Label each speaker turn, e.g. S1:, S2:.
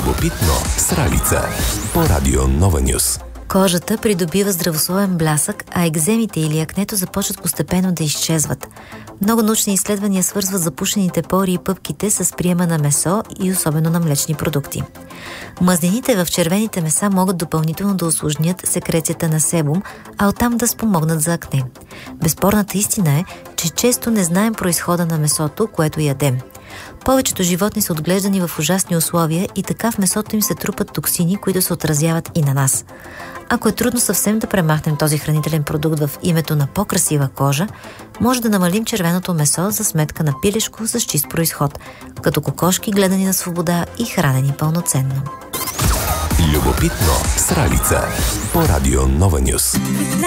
S1: Любопитно с Ралица по Радио Нова Нюс.
S2: Кожата придобива здравословен блясък, а екземите или акнето започват постепенно да изчезват. Много научни изследвания свързват запушените пори и пъпките с приема на месо и особено на млечни продукти. Мазнините в червените меса могат допълнително да усложнят секрецията на себум, а оттам да спомогнат за акне. Безспорната истина е, че често не знаем произхода на месото, което ядем. Повечето животни са отглеждани в ужасни условия и така в месото им се трупат токсини, които се отразяват и на нас. Ако е трудно съвсем да премахнем този хранителен продукт в името на по-красива кожа, може да намалим червеното месо за сметка на пилешко с чист произход, като кокошки гледани на свобода и хранени пълноценно.
S1: Любопитно с Ралица по Радио Нова Нюс.